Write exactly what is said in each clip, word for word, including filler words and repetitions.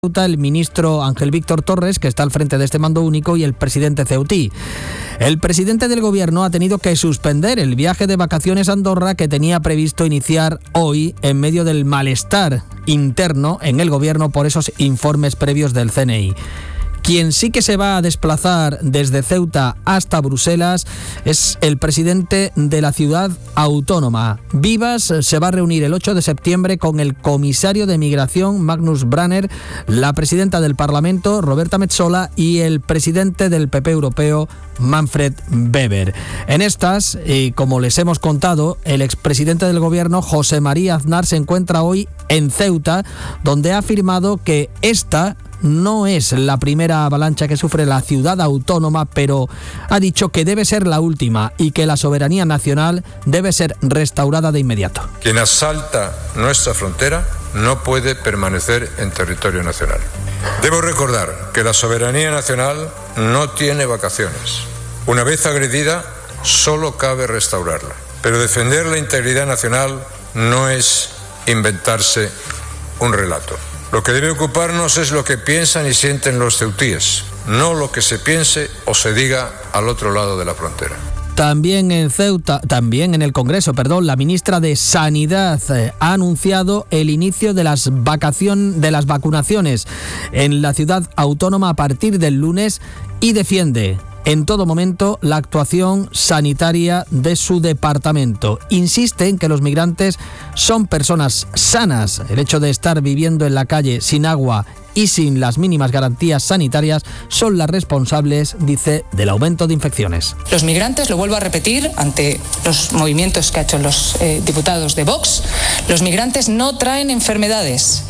el ministro Ángel Víctor Torres, que está al frente de este mando único, y el presidente ceutí. El presidente del gobierno ha tenido que suspender el viaje de vacaciones a Andorra que tenía previsto iniciar hoy en medio del malestar interno en el gobierno por esos informes previos del C N I. Quien sí que se va a desplazar desde Ceuta hasta Bruselas es el presidente de la ciudad autónoma. Vivas se va a reunir el ocho de septiembre con el comisario de Migración, Magnus Brunner, la presidenta del Parlamento, Roberta Metsola, y el presidente del P P europeo, Manfred Weber. En estas, y como les hemos contado, el expresidente del gobierno, José María Aznar, se encuentra hoy en Ceuta, donde ha afirmado que esta no es la primera avalancha que sufre la ciudad autónoma, pero ha dicho que debe ser la última y que la soberanía nacional debe ser restaurada de inmediato. Quien asalta nuestra frontera no puede permanecer en territorio nacional. Debo recordar que la soberanía nacional no tiene vacaciones. Una vez agredida, solo cabe restaurarla. Pero defender la integridad nacional no es inventarse un relato. Lo que debe ocuparnos es lo que piensan y sienten los ceutíes, no lo que se piense o se diga al otro lado de la frontera. También en Ceuta, también en el Congreso, perdón, la ministra de Sanidad eh, ha anunciado el inicio de las vacación, de las vacunaciones en la ciudad autónoma a partir del lunes y defiende en todo momento la actuación sanitaria de su departamento. Insiste en que los migrantes son personas sanas. El hecho de estar viviendo en la calle sin agua y sin las mínimas garantías sanitarias son las responsables, dice, del aumento de infecciones. Los migrantes, lo vuelvo a repetir ante los movimientos que han hecho los eh, diputados de Vox, los migrantes no traen enfermedades.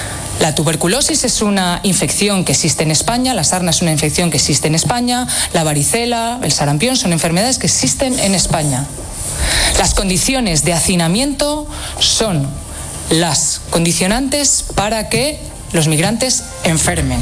La tuberculosis es una infección que existe en España, la sarna es una infección que existe en España, la varicela, el sarampión son enfermedades que existen en España. Las condiciones de hacinamiento son las condicionantes para que los migrantes enfermen.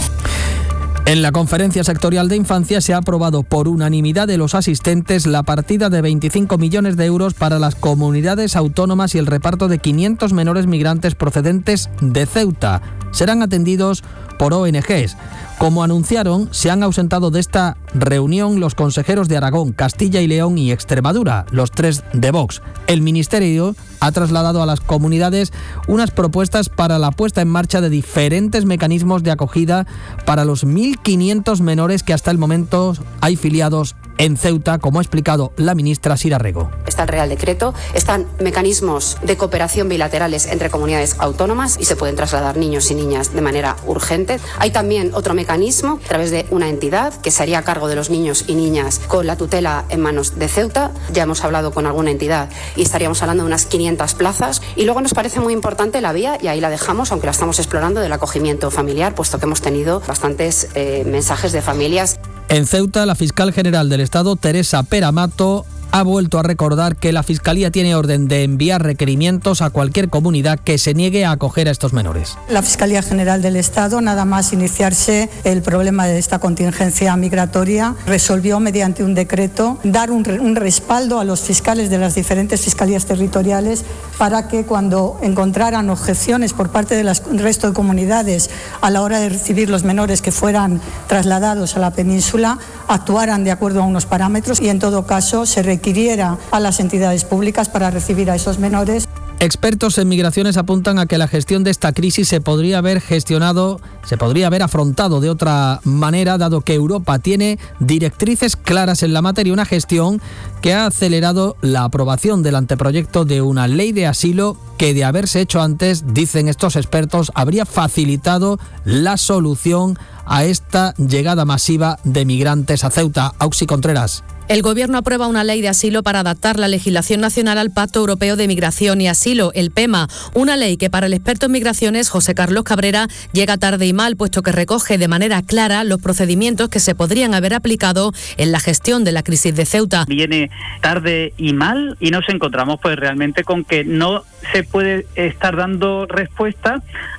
En la conferencia sectorial de infancia se ha aprobado por unanimidad de los asistentes la partida de veinticinco millones de euros para las comunidades autónomas y el reparto de quinientos menores migrantes procedentes de Ceuta. Serán atendidos por O N Ges. Como anunciaron, se han ausentado de esta reunión los consejeros de Aragón, Castilla y León y Extremadura, los tres de Vox. El Ministerio ha trasladado a las comunidades unas propuestas para la puesta en marcha de diferentes mecanismos de acogida para los mil quinientos menores que hasta el momento hay filiados en Ceuta, como ha explicado la ministra Sira Rego. Está el Real Decreto, están mecanismos de cooperación bilaterales entre comunidades autónomas y se pueden trasladar niños y niñas de manera urgente. Hay también otro mecanismo a través de una entidad que se haría a cargo de los niños y niñas con la tutela en manos de Ceuta. Ya hemos hablado con alguna entidad y estaríamos hablando de unas quinientas plazas. Y luego nos parece muy importante la vía, y ahí la dejamos, aunque la estamos explorando, del acogimiento familiar, puesto que hemos tenido bastantes eh, mensajes de familias. En Ceuta, la fiscal general del Estado, Teresa Peramato, ha vuelto a recordar que la Fiscalía tiene orden de enviar requerimientos a cualquier comunidad que se niegue a acoger a estos menores. La Fiscalía General del Estado, nada más iniciarse el problema de esta contingencia migratoria, resolvió mediante un decreto dar un, un respaldo a los fiscales de las diferentes fiscalías territoriales para que cuando encontraran objeciones por parte del resto de comunidades a la hora de recibir los menores que fueran trasladados a la península, actuaran de acuerdo a unos parámetros y en todo caso se requiriera a las entidades públicas para recibir a esos menores. Expertos en migraciones apuntan a que la gestión de esta crisis se podría haber gestionado, se podría haber afrontado de otra manera, dado que Europa tiene directrices claras en la materia, una gestión que ha acelerado la aprobación del anteproyecto de una ley de asilo que, de haberse hecho antes, dicen estos expertos, habría facilitado la solución a esta llegada masiva de migrantes a Ceuta. Auxi Contreras. El Gobierno aprueba una ley de asilo para adaptar la legislación nacional al Pacto Europeo de Migración y Asilo, el PEMA, una ley que para el experto en migraciones, José Carlos Cabrera, llega tarde y mal, puesto que recoge de manera clara los procedimientos que se podrían haber aplicado en la gestión de la crisis de Ceuta. Viene tarde y mal y nos encontramos pues realmente con que no se puede estar dando respuesta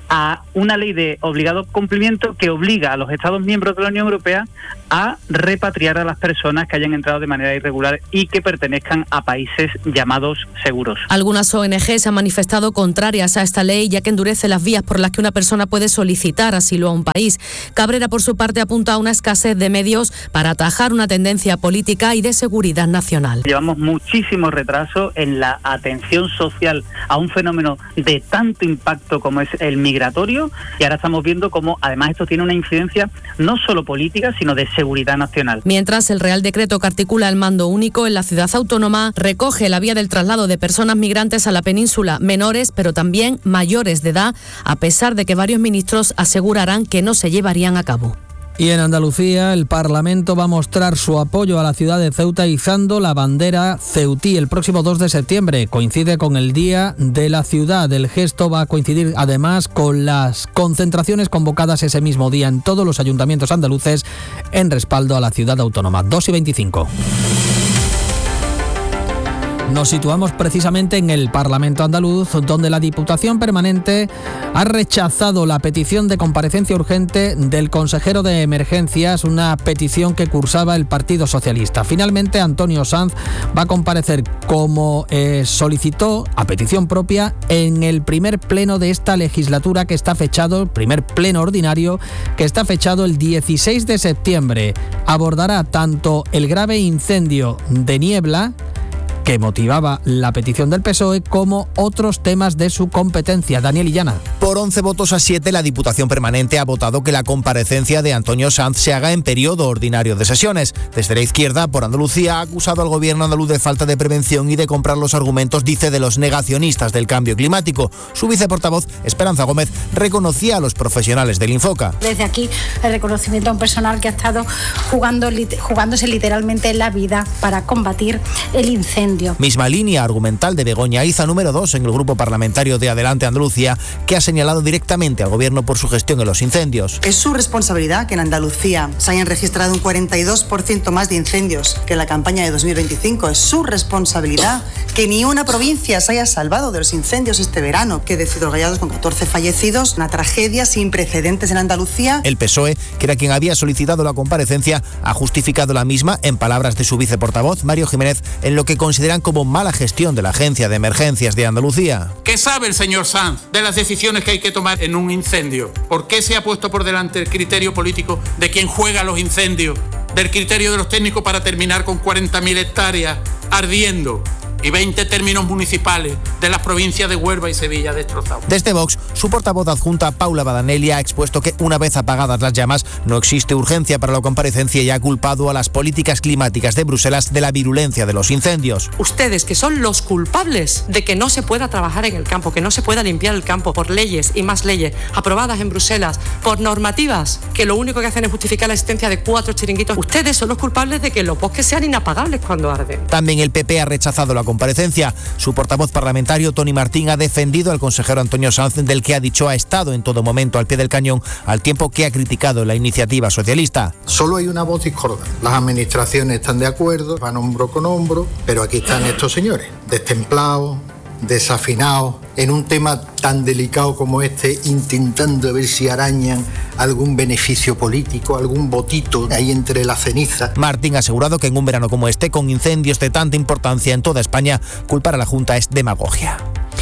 a una ley de obligado cumplimiento que obliga a los Estados miembros de la Unión Europea a repatriar a las personas que hayan entrado de manera irregular y que pertenezcan a países llamados seguros. Algunas O N G se han manifestado contrarias a esta ley, ya que endurece las vías por las que una persona puede solicitar asilo a un país. Cabrera, por su parte, apunta a una escasez de medios para atajar una tendencia política y de seguridad nacional. Llevamos muchísimo retraso en la atención social a un fenómeno de tanto impacto como es el migratorio, y ahora estamos viendo cómo además esto tiene una incidencia no solo política, sino de seguridad nacional. Mientras, el Real Decreto que articula el mando único en la ciudad autónoma recoge la vía del traslado de personas migrantes a la península, menores pero también mayores de edad, a pesar de que varios ministros asegurarán que no se llevarían a cabo. Y en Andalucía, el Parlamento va a mostrar su apoyo a la ciudad de Ceuta izando la bandera ceutí el próximo dos de septiembre. Coincide con el Día de la Ciudad. El gesto va a coincidir además con las concentraciones convocadas ese mismo día en todos los ayuntamientos andaluces en respaldo a la ciudad autónoma. dos y veinticinco. Nos situamos precisamente en el Parlamento andaluz, donde la Diputación Permanente ha rechazado la petición de comparecencia urgente del consejero de Emergencias, una petición que cursaba el Partido Socialista. Finalmente, Antonio Sanz va a comparecer como eh, solicitó, a petición propia, en el primer pleno de esta legislatura que está fechado, el primer pleno ordinario, que está fechado el dieciséis de septiembre. Abordará tanto el grave incendio de Niebla, que motivaba la petición del P S O E, como otros temas de su competencia. Daniel Illana. Por once votos a siete, la Diputación Permanente ha votado que la comparecencia de Antonio Sanz se haga en periodo ordinario de sesiones. Desde la izquierda, por Andalucía, ha acusado al gobierno andaluz de falta de prevención y de comprar los argumentos, dice, de los negacionistas del cambio climático. Su viceportavoz, Esperanza Gómez, reconocía a los profesionales del Infoca. Desde aquí, el reconocimiento a un personal que ha estado jugando, jugándose literalmente la vida para combatir el incendio. Misma línea argumental de Begoña Iza, número dos en el grupo parlamentario de Adelante Andalucía, que ha señalado directamente al gobierno por su gestión en los incendios. Es su responsabilidad que en Andalucía se hayan registrado un cuarenta y dos por ciento más de incendios que en la campaña de dos mil veinticinco. Es su responsabilidad que ni una provincia se haya salvado de los incendios este verano, que de Ciudad con catorce fallecidos, una tragedia sin precedentes en Andalucía. El P S O E, que era quien había solicitado la comparecencia, ha justificado la misma, en palabras de su viceportavoz, Mario Jiménez, en lo que considera como mala gestión de la Agencia de Emergencias de Andalucía. ¿Qué sabe el señor Sanz de las decisiones que hay que tomar en un incendio? ¿Por qué se ha puesto por delante el criterio político de quien juega los incendios, del criterio de los técnicos para terminar con cuarenta mil hectáreas ardiendo y veinte términos municipales de las provincias de Huelva y Sevilla destrozados? Desde Vox, su portavoz adjunta, Paula Badanelli, ha expuesto que una vez apagadas las llamas no existe urgencia para la comparecencia y ha culpado a las políticas climáticas de Bruselas de la virulencia de los incendios. Ustedes, que son los culpables de que no se pueda trabajar en el campo, que no se pueda limpiar el campo por leyes y más leyes aprobadas en Bruselas, por normativas que lo único que hacen es justificar la existencia de cuatro chiringuitos, ustedes son los culpables de que los bosques sean inapagables cuando arden. También el P P ha rechazado la comparecencia. Su portavoz parlamentario, Tony Martín, ha defendido al consejero Antonio Sanz, del que ha dicho ha estado en todo momento al pie del cañón, al tiempo que ha criticado la iniciativa socialista. Solo hay una voz discordante. Las administraciones están de acuerdo, van hombro con hombro, pero aquí están estos señores, destemplados, desafinados, en un tema tan delicado como este, intentando ver si arañan algún beneficio político, algún votito ahí entre la ceniza. Martín ha asegurado que en un verano como este, con incendios de tanta importancia en toda España, culpar a la Junta es demagogia.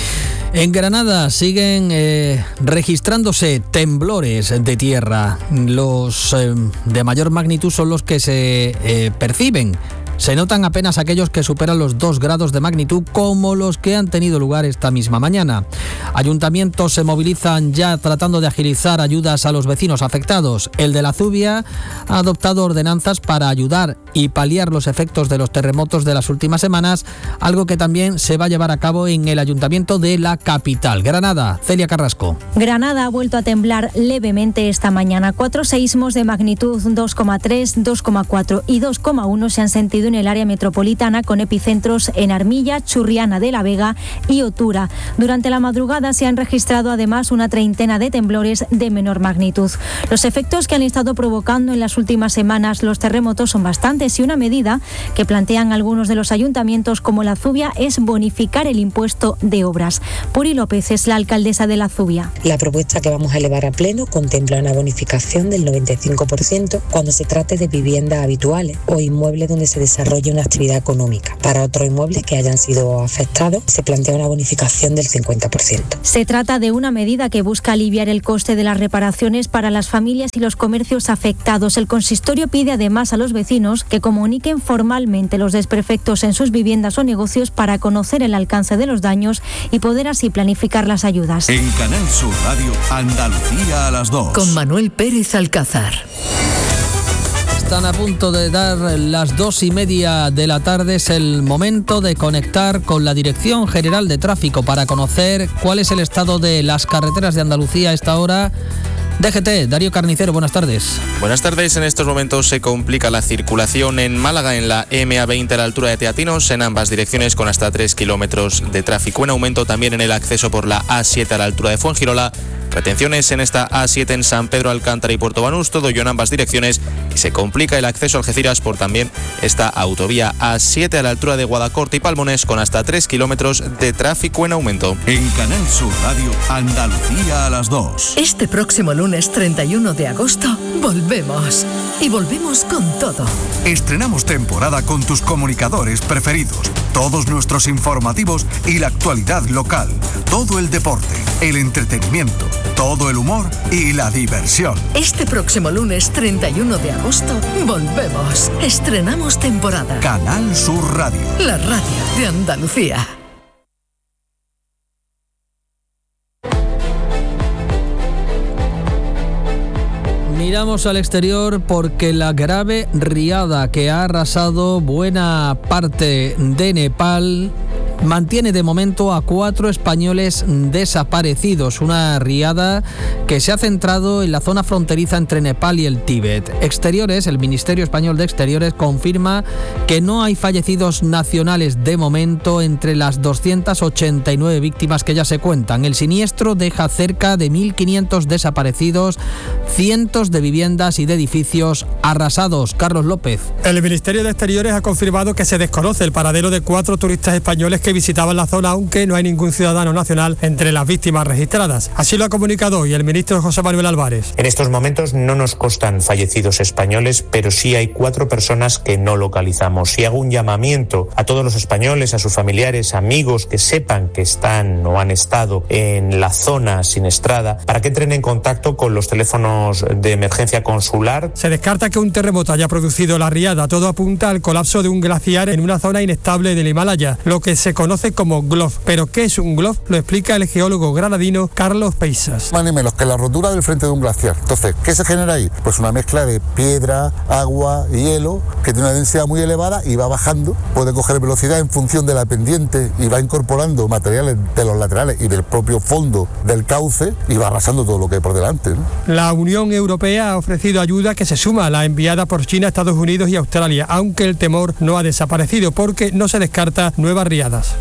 En Granada siguen eh, registrándose temblores de tierra. Los eh, de mayor magnitud son los que se eh, perciben. Se notan apenas aquellos que superan los dos grados de magnitud, como los que han tenido lugar esta misma mañana. Ayuntamientos se movilizan ya tratando de agilizar ayudas a los vecinos afectados. El de la Zubia ha adoptado ordenanzas para ayudar y paliar los efectos de los terremotos de las últimas semanas, algo que también se va a llevar a cabo en el Ayuntamiento de la capital, Granada. Celia Carrasco. Granada ha vuelto a temblar levemente esta mañana. Cuatro seísmos de magnitud dos coma tres, dos coma cuatro y dos coma uno se han sentido en el área metropolitana, con epicentros en Armilla, Churriana de la Vega y Otura. Durante la madrugada se han registrado además una treintena de temblores de menor magnitud. Los efectos que han estado provocando en las últimas semanas los terremotos son bastantes, y una medida que plantean algunos de los ayuntamientos como la Zubia es bonificar el impuesto de obras. Puri López es la alcaldesa de la Zubia. La propuesta que vamos a elevar a pleno contempla una bonificación del noventa y cinco por ciento cuando se trate de viviendas habituales o inmuebles donde se desarrolle una actividad económica. Para otros inmuebles que hayan sido afectados se plantea una bonificación del cincuenta por ciento. Se trata de una medida que busca aliviar el coste de las reparaciones para las familias y los comercios afectados. El consistorio pide además a los vecinos que comuniquen formalmente los desperfectos en sus viviendas o negocios para conocer el alcance de los daños y poder así planificar las ayudas. En Canal Sur Radio, Andalucía a las dos. Con Manuel Pérez Alcázar. Están a punto de dar las dos y media de la tarde. Es el momento de conectar con la Dirección General de Tráfico para conocer cuál es el estado de las carreteras de Andalucía a esta hora. D G T, Darío Carnicero, buenas tardes. Buenas tardes. En estos momentos se complica la circulación en Málaga en la M A veinte a la altura de Teatinos, en ambas direcciones con hasta tres kilómetros de tráfico. En aumento también en el acceso por la A siete a la altura de Fuengirola. Retenciones en esta A siete en San Pedro Alcántara y Puerto Banús, todo ello en ambas direcciones, y se complica el acceso a Algeciras por también esta autovía A siete a la altura de Guadacorte y Palmones con hasta tres kilómetros de tráfico en aumento. En Canal Sur Radio, Andalucía a las dos. Este próximo lunes treinta y uno de agosto volvemos. Y volvemos con todo. Estrenamos temporada con tus comunicadores preferidos, todos nuestros informativos y la actualidad local, todo el deporte, el entretenimiento, todo el humor y la diversión. Este próximo lunes treinta y uno de agosto volvemos. Estrenamos temporada. Canal Sur Radio. La radio de Andalucía. Miramos al exterior porque la grave riada que ha arrasado buena parte de Nepal mantiene de momento a cuatro españoles desaparecidos. Una riada que se ha centrado en la zona fronteriza entre Nepal y el Tíbet. Exteriores, el Ministerio Español de Exteriores confirma que no hay fallecidos nacionales de momento entre las doscientas ochenta y nueve víctimas que ya se cuentan. El siniestro deja cerca de mil quinientos desaparecidos, cientos de viviendas y de edificios arrasados. Carlos López. El Ministerio de Exteriores ha confirmado que se desconoce el paradero de cuatro turistas españoles que visitaban la zona, aunque no hay ningún ciudadano nacional entre las víctimas registradas. Así lo ha comunicado hoy el ministro José Manuel Álvarez. En estos momentos no nos constan fallecidos españoles, pero sí hay cuatro personas que no localizamos. Y hago un llamamiento a todos los españoles, a sus familiares, amigos que sepan que están o han estado en la zona siniestrada, para que entren en contacto con los teléfonos de emergencia consular. Se descarta que un terremoto haya producido la riada. Todo apunta al colapso de un glaciar en una zona inestable del Himalaya, lo que se conoce como GLOF. ¿Pero qué es un GLOF? Lo explica el geólogo granadino Carlos Peisas. Más ni menos que la rotura del frente de un glaciar. Entonces, ¿qué se genera ahí? Pues una mezcla de piedra, agua y hielo, que tiene una densidad muy elevada y va bajando. Puede coger velocidad en función de la pendiente y va incorporando materiales de los laterales y del propio fondo del cauce y va arrasando todo lo que hay por delante, ¿no? La Unión Europea ha ofrecido ayuda que se suma a la enviada por China, Estados Unidos y Australia, aunque el temor no ha desaparecido porque no se descarta nuevas riadas.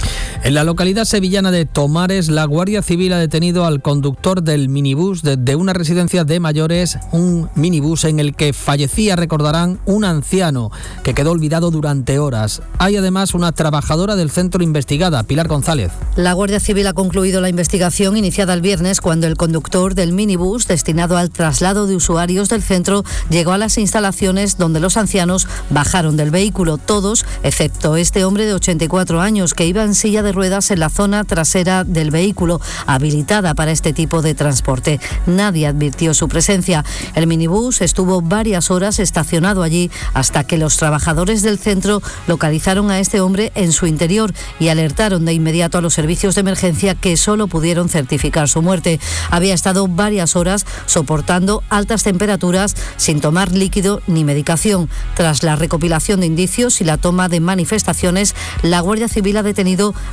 En la localidad sevillana de Tomares, la Guardia Civil ha detenido al conductor del minibús de, de una residencia de mayores, un minibús en el que fallecía, recordarán, un anciano que quedó olvidado durante horas. Hay además una trabajadora del centro investigada, Pilar González. La Guardia Civil ha concluido la investigación iniciada el viernes cuando el conductor del minibús destinado al traslado de usuarios del centro llegó a las instalaciones donde los ancianos bajaron del vehículo, todos excepto este hombre de ochenta y cuatro años que iba en silla de ruedas en la zona trasera del vehículo, habilitada para este tipo de transporte. Nadie advirtió su presencia. El minibús estuvo varias horas estacionado allí hasta que los trabajadores del centro localizaron a este hombre en su interior y alertaron de inmediato a los servicios de emergencia, que solo pudieron certificar su muerte. Había estado varias horas soportando altas temperaturas sin tomar líquido ni medicación. Tras la recopilación de indicios y la toma de manifestaciones, la Guardia Civil ha detenido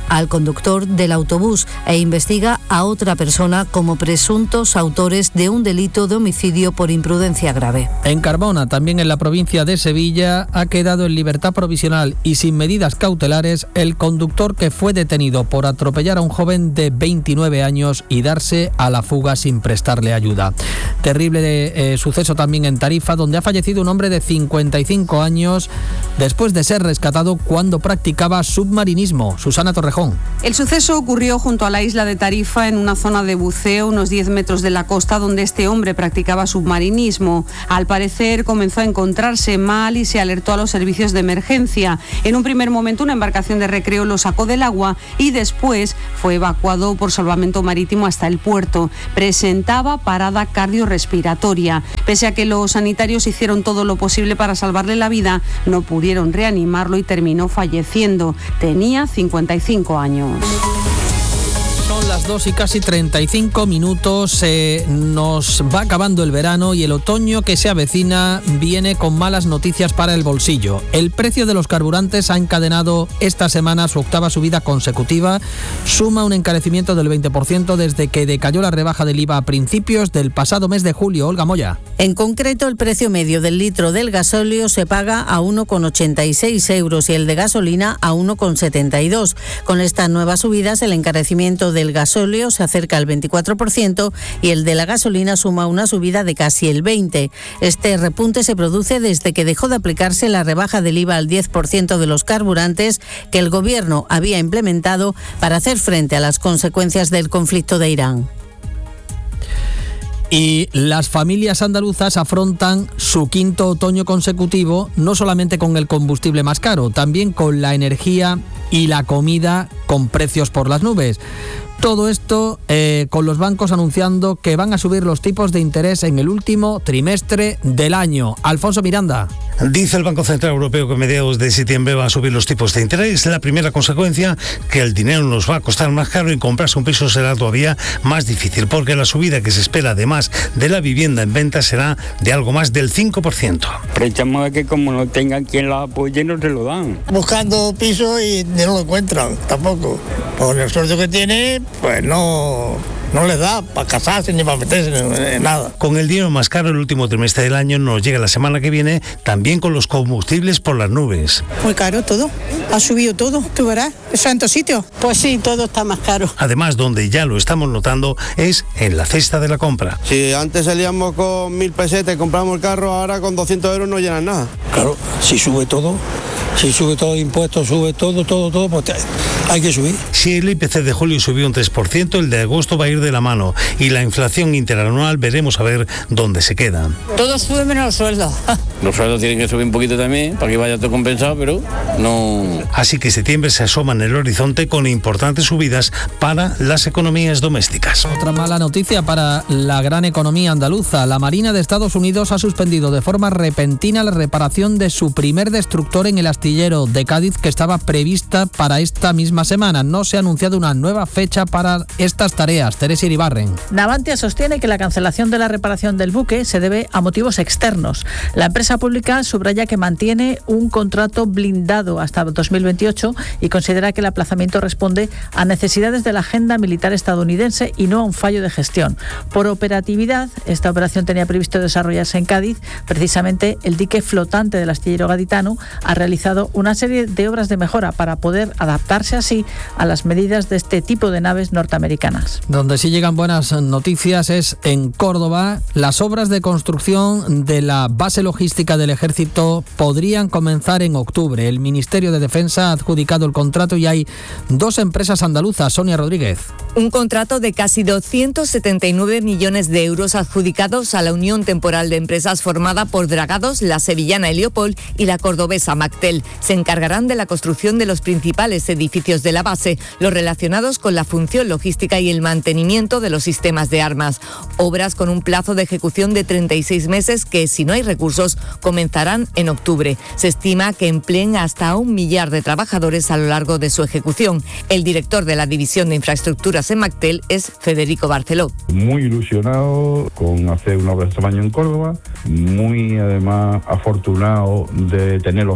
al conductor del autobús e investiga a otra persona como presuntos autores de un delito de homicidio por imprudencia grave. En Carbona, también en la provincia de Sevilla, ha quedado en libertad provisional y sin medidas cautelares el conductor que fue detenido por atropellar a un joven de veintinueve años y darse a la fuga sin prestarle ayuda. Terrible eh, suceso también en Tarifa, donde ha fallecido un hombre de cincuenta y cinco años después de ser rescatado cuando practicaba submarinismo. Susana Torrejón. El suceso ocurrió junto a la isla de Tarifa, en una zona de buceo, unos diez metros de la costa, donde este hombre practicaba submarinismo. Al parecer comenzó a encontrarse mal y se alertó a los servicios de emergencia. En un primer momento una embarcación de recreo lo sacó del agua y después fue evacuado por salvamento marítimo hasta el puerto. Presentaba parada cardiorrespiratoria. Pese a que los sanitarios hicieron todo lo posible para salvarle la vida, no pudieron reanimarlo y terminó falleciendo. Tenía cincuenta y cinco años. Son las dos y casi treinta y cinco minutos, eh, nos va acabando el verano y el otoño que se avecina viene con malas noticias para el bolsillo. El precio de los carburantes ha encadenado esta semana su octava subida consecutiva, suma un encarecimiento del veinte por ciento desde que decayó la rebaja del I V A a principios del pasado mes de julio. Olga Moya. En concreto, el precio medio del litro del gasóleo se paga a uno coma ochenta y seis euros y el de gasolina a uno coma setenta y dos. Con estas nuevas subidas, el encarecimiento del gasóleo se acerca al veinticuatro por ciento y el de la gasolina suma una subida de casi el veinte por ciento. Este repunte se produce desde que dejó de aplicarse la rebaja del I V A al diez por ciento de los carburantes que el Gobierno había implementado para hacer frente a las consecuencias del conflicto de Irán. Y las familias andaluzas afrontan su quinto otoño consecutivo, no solamente con el combustible más caro, también con la energía y la comida con precios por las nubes. Todo esto eh, con los bancos anunciando que van a subir los tipos de interés en el último trimestre del año. Alfonso Miranda. Dice el Banco Central Europeo que a mediados de septiembre va a subir los tipos de interés. La primera consecuencia, que el dinero nos va a costar más caro y comprarse un piso será todavía más difícil, porque la subida que se espera además de la vivienda en venta será de algo más del cinco por ciento. Aprovechamos que como no tengan quien los apoye, no se lo dan. Buscando piso y no lo encuentran tampoco. Con el sueldo que tiene, pues no... no les da para casarse ni para meterse en nada. Con el dinero más caro el último trimestre del año nos llega la semana que viene, también con los combustibles por las nubes. Muy caro todo, ha subido todo, tú verás, eso en todos sitios. Pues sí, todo está más caro. Además, donde ya lo estamos notando es en la cesta de la compra. Si antes salíamos con mil pesetas y compramos el carro, ahora con doscientos euros no llenan nada. Claro, si sube todo... Si sube todo impuestos, sube todo, todo, todo, pues hay que subir. Si el I P C de julio subió un tres por ciento, el de agosto va a ir de la mano. Y la inflación interanual veremos a ver dónde se queda. Todo sube menos los sueldos. Los sueldos tienen que subir un poquito también, para que vaya todo compensado, pero no... Así que septiembre se asoma en el horizonte con importantes subidas para las economías domésticas. Otra mala noticia para la gran economía andaluza. La Marina de Estados Unidos ha suspendido de forma repentina la reparación de su primer destructor en el astillero de Cádiz, que estaba prevista para esta misma semana. No se ha anunciado una nueva fecha para estas tareas. Teresa Iribarren. Navantia sostiene que la cancelación de la reparación del buque se debe a motivos externos. La empresa pública subraya que mantiene un contrato blindado hasta dos mil veintiocho y considera que el aplazamiento responde a necesidades de la agenda militar estadounidense y no a un fallo de gestión. Por operatividad, esta operación tenía previsto desarrollarse en Cádiz. Precisamente el dique flotante del astillero gaditano ha realizado una serie de obras de mejora para poder adaptarse así a las medidas de este tipo de naves norteamericanas. Donde sí llegan buenas noticias es en Córdoba. Las obras de construcción de la base logística del Ejército podrían comenzar en octubre. El Ministerio de Defensa ha adjudicado el contrato y hay dos empresas andaluzas. Sonia Rodríguez. Un contrato de casi doscientos setenta y nueve millones de euros adjudicados a la Unión Temporal de Empresas formada por Dragados, la sevillana Heliopol y la cordobesa Mactel. Se encargarán de la construcción de los principales edificios de la base, los relacionados con la función logística y el mantenimiento de los sistemas de armas. Obras con un plazo de ejecución de treinta y seis meses que, si no hay recursos, comenzarán en octubre. Se estima que empleen hasta un millar de trabajadores a lo largo de su ejecución. El director de la División de Infraestructuras en Mactel es Federico Barceló. Muy ilusionado con hacer una obra de este tamaño en Córdoba, muy además afortunado de tener los socios que tenemos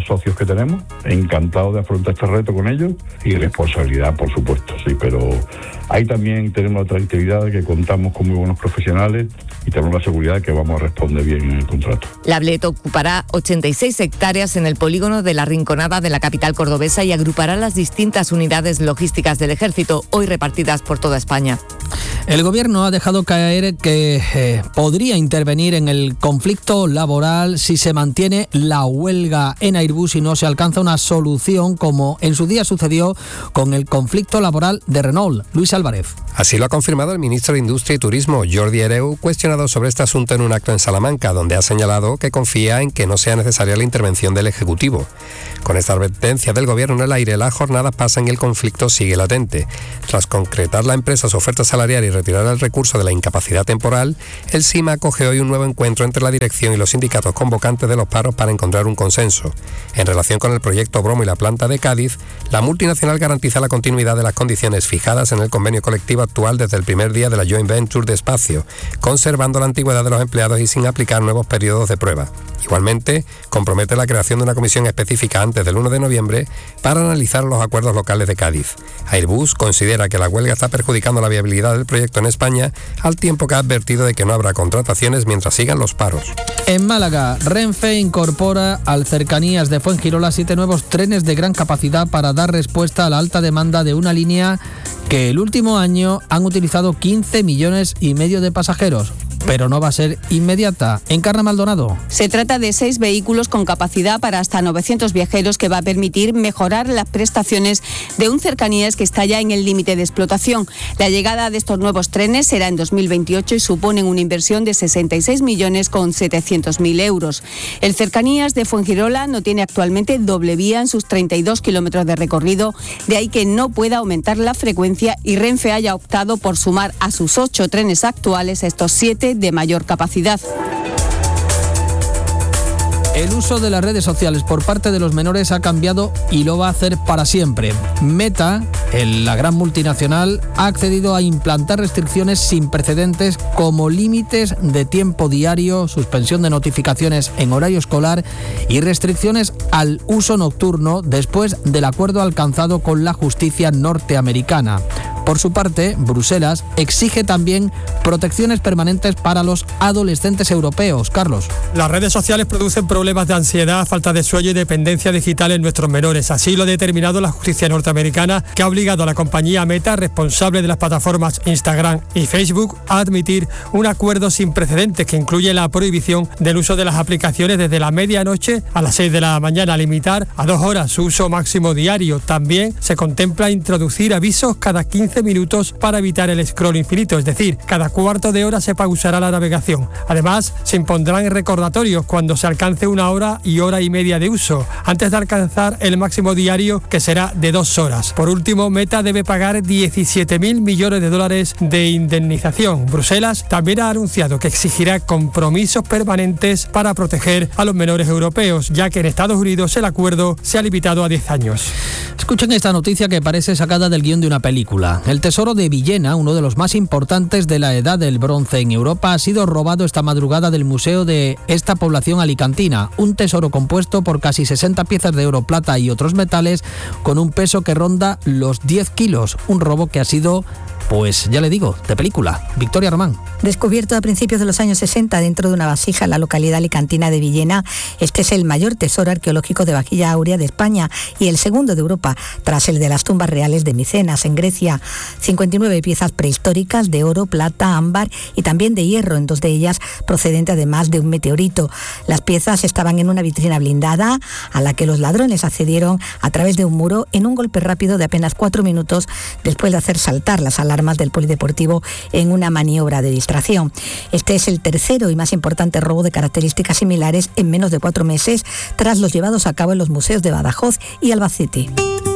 tenemos, encantado de afrontar este reto con ellos y responsabilidad, por supuesto, sí, pero ahí también tenemos la tranquilidad de que contamos con muy buenos profesionales y tenemos la seguridad de que vamos a responder bien en el contrato. La Blet ocupará ochenta y seis hectáreas en el polígono de La Rinconada de la capital cordobesa y agrupará las distintas unidades logísticas del Ejército, hoy repartidas por toda España. El Gobierno ha dejado caer que eh, podría intervenir en el conflicto laboral si se mantiene la huelga en Airbus y no se alcanza una solución, como en su día sucedió con el conflicto laboral de Renault. Luis Álvarez. Así lo ha confirmado el ministro de Industria y Turismo, Jordi Hereu, cuestionado sobre este asunto en un acto en Salamanca, donde ha señalado que confía en que no sea necesaria la intervención del Ejecutivo. Con esta advertencia del Gobierno en el aire, las jornadas pasan y el conflicto sigue latente. Tras concretar la empresa su oferta salarial y retirar el recurso de la incapacidad temporal, el SIMA acoge hoy un nuevo encuentro entre la dirección y los sindicatos convocantes de los paros para encontrar un consenso. En relación con el proyecto Bromo y la planta de Cádiz, la multinacional garantiza la continuidad de las condiciones fijadas en el convenio colectivo actual desde el primer día de la joint venture de espacio, conservando la antigüedad de los empleados y sin aplicar nuevos periodos de prueba. Igualmente, compromete la creación de una comisión específica antes del uno de noviembre para analizar los acuerdos locales de Cádiz. Airbus considera que la huelga está perjudicando la viabilidad del proyecto en España, al tiempo que ha advertido de que no habrá contrataciones mientras sigan los paros. En Málaga, Renfe incorpora al Cercanías de Fuengirola siete nuevos trenes de gran capacidad para dar respuesta a la alta demanda de una línea que el último año han utilizado quince millones y medio de pasajeros. Pero no va a ser inmediata. Encarna Maldonado. Se trata de seis vehículos con capacidad para hasta novecientos viajeros que va a permitir mejorar las prestaciones de un Cercanías que está ya en el límite de explotación. La llegada de estos nuevos trenes será en dos mil veintiocho y suponen una inversión de sesenta y seis millones con setecientos mil euros. El Cercanías de Fuengirola no tiene actualmente doble vía en sus treinta y dos kilómetros de recorrido, de ahí que no pueda aumentar la frecuencia y Renfe haya optado por sumar a sus ocho trenes actuales estos siete de mayor capacidad. El uso de las redes sociales por parte de los menores ha cambiado y lo va a hacer para siempre. Meta, el, la gran multinacional, ha accedido a implantar restricciones sin precedentes como límites de tiempo diario, suspensión de notificaciones en horario escolar y restricciones al uso nocturno después del acuerdo alcanzado con la justicia norteamericana. Por su parte, Bruselas exige también protecciones permanentes para los adolescentes europeos. Carlos. Las redes sociales producen problemas de ansiedad, falta de sueño y dependencia digital en nuestros menores. Así lo ha determinado la justicia norteamericana, que ha obligado a la compañía Meta, responsable de las plataformas Instagram y Facebook, a admitir un acuerdo sin precedentes que incluye la prohibición del uso de las aplicaciones desde la medianoche a las seis de la mañana, limitar a dos horas su uso máximo diario. También se contempla introducir avisos cada quince minutos para evitar el scroll infinito, es decir, cada cuarto de hora se pausará la navegación. Además, se impondrán recordatorios cuando se alcance una hora y hora y media de uso, antes de alcanzar el máximo diario, que será de dos horas. Por último, Meta debe pagar diecisiete mil millones de dólares de indemnización. Bruselas también ha anunciado que exigirá compromisos permanentes para proteger a los menores europeos, ya que en Estados Unidos el acuerdo se ha limitado a diez años. Escuchen esta noticia que parece sacada del guión de una película. El tesoro de Villena, uno de los más importantes de la Edad del Bronce en Europa, ha sido robado esta madrugada del museo de esta población alicantina. Un tesoro compuesto por casi sesenta piezas de oro, plata y otros metales, con un peso que ronda los diez kilos. Un robo que ha sido, pues ya le digo, de película. Victoria Román. Descubierto a principios de los años sesenta dentro de una vasija en la localidad alicantina de Villena, este es el mayor tesoro arqueológico de vajilla áurea de España y el segundo de Europa, tras el de las tumbas reales de Micenas, en Grecia. cincuenta y nueve piezas prehistóricas de oro, plata, ámbar y también de hierro, en dos de ellas procedente además de un meteorito. Las piezas estaban en una vitrina blindada a la que los ladrones accedieron a través de un muro en un golpe rápido de apenas cuatro minutos después de hacer saltar las alarmas del polideportivo en una maniobra de distracción. Este es el tercero y más importante robo de características similares en menos de cuatro meses, tras los llevados a cabo en los museos de Badajoz y Albacete.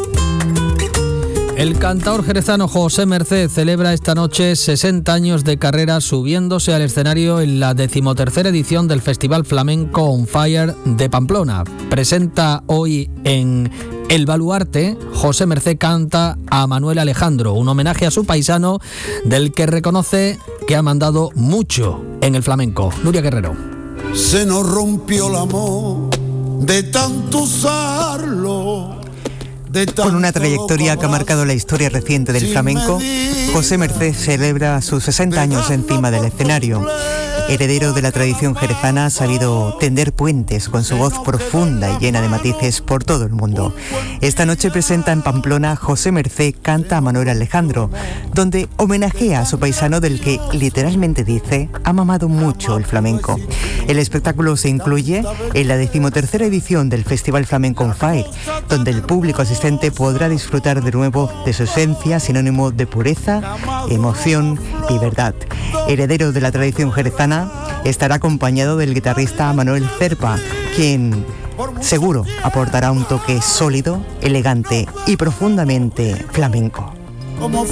El cantaor jerezano José Merced celebra esta noche sesenta años de carrera, subiéndose al escenario en la decimotercera edición del Festival Flamenco On Fire de Pamplona. Presenta hoy en El Baluarte, José Merced canta a Manuel Alejandro, un homenaje a su paisano, del que reconoce que ha mandado mucho en el flamenco. Nuria Guerrero. Se nos rompió el amor de tanto usarlo. Con una trayectoria que ha marcado la historia reciente del flamenco, José Mercé celebra sus sesenta años encima del escenario. Heredero de la tradición jerezana, ha sabido tender puentes con su voz profunda y llena de matices por todo el mundo. Esta noche presenta en Pamplona José Mercé canta a Manuel Alejandro, donde homenajea a su paisano del que literalmente dice ha mamado mucho el flamenco. El espectáculo se incluye en la decimotercera edición del Festival Flamenco on Fire, donde el público asistente podrá disfrutar de nuevo de su esencia, sinónimo de pureza, emoción y verdad. Heredero de la tradición jerezana, estará acompañado del guitarrista Manuel Cerpa, quien seguro aportará un toque sólido, elegante y profundamente flamenco. Como